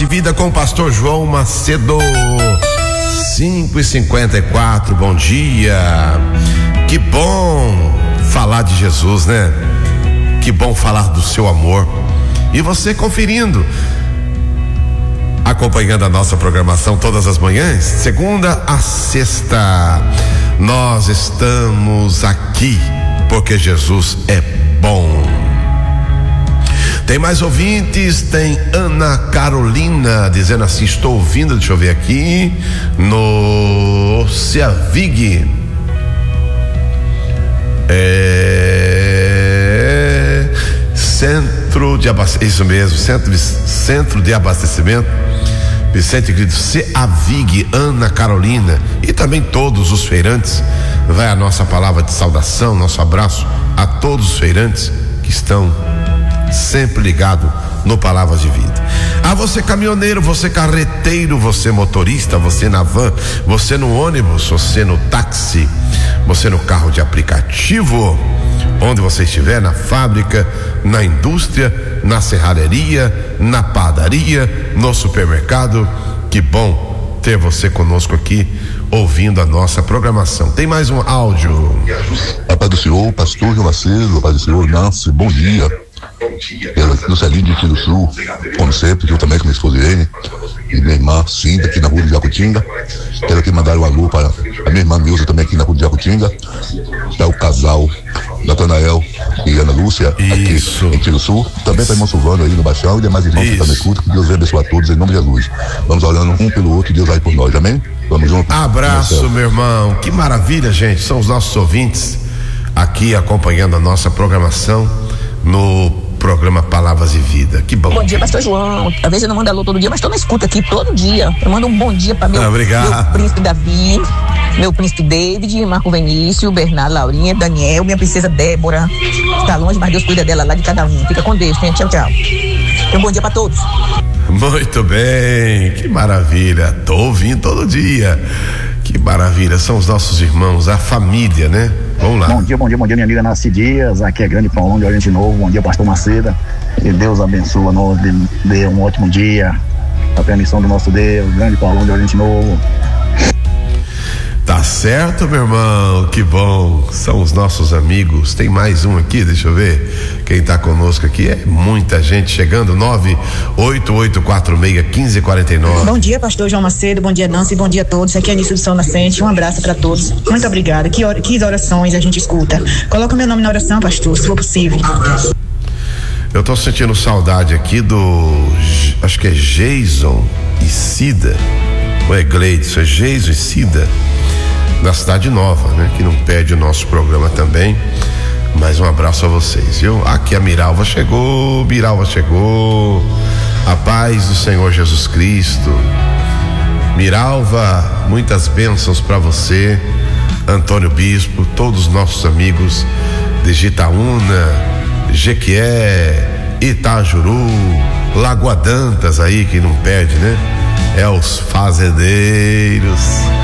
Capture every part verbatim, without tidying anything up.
de Vida com o pastor João Macedo. cinco e cinquenta e quatro, bom dia. Que bom falar de Jesus, né? Que bom falar do seu amor. E você conferindo, acompanhando a nossa programação todas as manhãs, segunda a sexta, nós estamos aqui porque Jesus é bom. Tem mais ouvintes, tem Ana Carolina dizendo assim: estou ouvindo, deixa eu ver aqui, no Ciavig. É, centro de abastecimento, isso mesmo, centro, centro de abastecimento Vicente Querido, Ciavig, Ana Carolina, e também todos os feirantes. Vai a nossa palavra de saudação, nosso abraço a todos os feirantes que estão sempre ligado no Palavras de Vida. A você caminhoneiro, você carreteiro, você motorista, você na van, você no ônibus, você no táxi, você no carro de aplicativo, onde você estiver, na fábrica, na indústria, na serralheria, na padaria, no supermercado, que bom ter você conosco aqui ouvindo a nossa programação. Tem mais um áudio. A paz do Senhor, pastor João Macedo, a paz do Senhor, Nancy, bom dia. Pela no Celinho de Tiro Sul, como sempre, eu também com minha esposa Irene e minha irmã Cinta, aqui na rua de Jacutinga. Quero aqui mandar um alô para a minha irmã Nilza, também aqui na rua de Jacutinga, para o casal Natanael e Ana Lúcia, aqui em Tiro Sul, também para o irmão Silvano aí no Baixão e demais irmãos que também escutam. Que Deus venha abençoar a todos em nome de Jesus. Vamos orando um pelo outro e Deus vai por nós, amém? Vamos juntos. Abraço, meu irmão, que maravilha, gente, são os nossos ouvintes aqui acompanhando a nossa programação no programa Palavras de Vida. Que bom. Bom dia, pastor João. Às vezes eu não mando alô todo dia, mas tô na escuta aqui todo dia. Eu mando um bom dia para meu, ah, meu príncipe Davi, meu príncipe David, Marco Vinícius, Bernardo, Laurinha, Daniel, minha princesa Débora. Está longe, mas Deus cuida dela lá de cada um. Fica com Deus, né? Tchau, tchau. E um bom dia para todos. Muito bem, que maravilha. Tô ouvindo todo dia. Que maravilha, são os nossos irmãos, a família, né? Vamos lá. Bom dia, bom dia, bom dia, minha amiga Nasci Dias. Aqui é Grande Paulão de Oriente Novo. Bom dia, pastor Macedo. Que Deus abençoe, nos dê um ótimo dia. A permissão do nosso Deus. Grande Paulão de Oriente Novo. Tá certo, meu irmão, que bom, são os nossos amigos. Tem mais um aqui, deixa eu ver quem tá conosco aqui, é muita gente chegando. Nove oito oito quatro seis, um cinco quatro nove. Bom dia, pastor João Macedo, bom dia, Nancy, bom dia a todos. Aqui é Anísio do Sol Nascente, um abraço para todos, muito obrigada. Que, or- que orações a gente escuta. Coloca o meu nome na oração, pastor, se for possível. Eu tô sentindo saudade aqui do, acho que é Jason e Cida, ou é Gleidson, é Jason e Cida, da Cidade Nova, né? Que não perde o nosso programa também. Mais um abraço a vocês, viu? Aqui a Miralva chegou, Miralva chegou. A paz do Senhor Jesus Cristo. Miralva, muitas bênçãos para você. Antônio Bispo, todos os nossos amigos de Jitaúna, Jequié, Itajuru, Lagoa Dantas aí, que não perde, né? É os fazendeiros.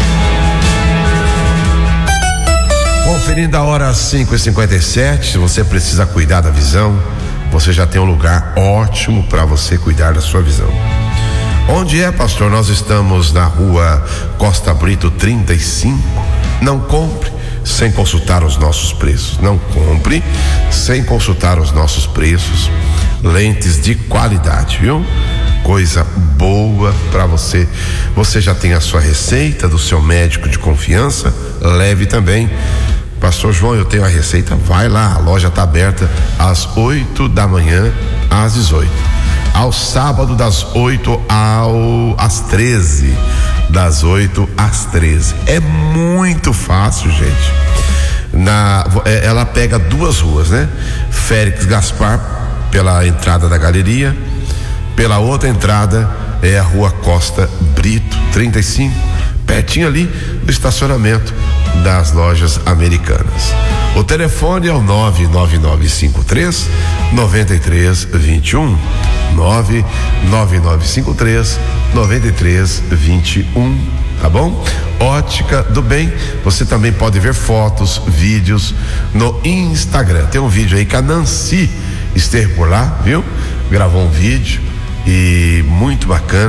Conferindo a hora cinco e cinquenta e sete, se você precisa cuidar da visão, você já tem um lugar ótimo para você cuidar da sua visão. Onde é, pastor? Nós estamos na rua Costa Brito trinta e cinco. Não compre sem consultar os nossos preços. Não compre sem consultar os nossos preços. Lentes de qualidade, viu? Coisa boa para você. Você já tem a sua receita do seu médico de confiança? Leve também. Pastor João, eu tenho a receita, vai lá, a loja está aberta às oito da manhã às dezoito. Ao sábado das oito ao às treze, das oito às treze. É muito fácil, gente. Na, ela pega duas ruas, né? Félix Gaspar pela entrada da galeria, pela outra entrada é a rua Costa Brito trinta e cinco, pertinho ali do estacionamento das lojas Americanas. O telefone é o nove nove nove cinco três nove três dois um, nove nove nove cinco três nove três dois um, tá bom? Ótica do Bem, você também pode ver fotos, vídeos no Instagram. Tem um vídeo aí que a Nancy esteve por lá, viu? Gravou um vídeo e muito bacana.